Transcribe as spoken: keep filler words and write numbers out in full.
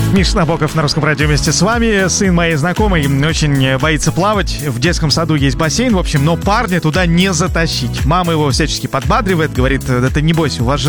Миша Набоков на Русском радио вместе с вами. Сын моей знакомой очень боится плавать. В детском саду есть бассейн, в общем, но парня туда не затащить. Мама его всячески подбадривает, говорит: да ты не бойся, у вас же